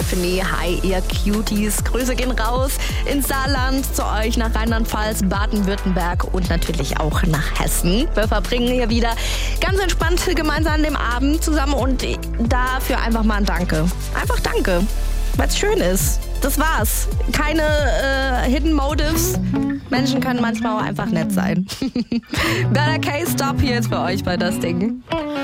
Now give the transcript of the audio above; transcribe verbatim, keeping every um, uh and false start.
Stephanie. Hi, ihr Cuties. Grüße gehen raus ins Saarland, zu euch nach Rheinland-Pfalz, Baden-Württemberg und natürlich auch nach Hessen. Wir verbringen hier wieder ganz entspannt gemeinsam den Abend zusammen und dafür einfach mal ein Danke. Einfach Danke, weil es schön ist. Das war's. Keine äh, Hidden Motives. Menschen können manchmal auch einfach nett sein. Better Case Stop hier jetzt für euch bei das Ding.